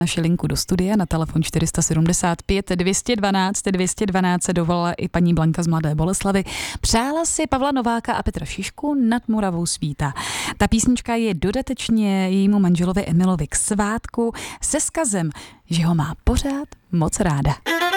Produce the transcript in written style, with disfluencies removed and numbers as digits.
naši linku do studia na telefon 475 212 212 se dovolala i paní Blanka z Mladé Boleslavi. Přála si Pavla Nováka a Petra Šišku Nad Moravou svítá. Ta písnička je dodatečně jejímu manželovi Emilovi k svátku se vzkazem, že ho má pořád moc ráda.